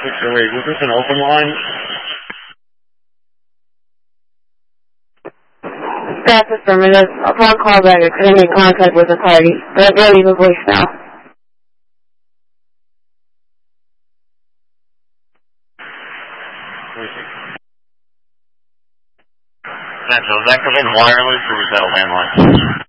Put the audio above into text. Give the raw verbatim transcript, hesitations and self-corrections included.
six oh eight. Was this an open line? That's affirmative. Upon callback, I couldn't make contact with the party, but I leave a voicemail. Central, is that because it's wireless or is that a landline?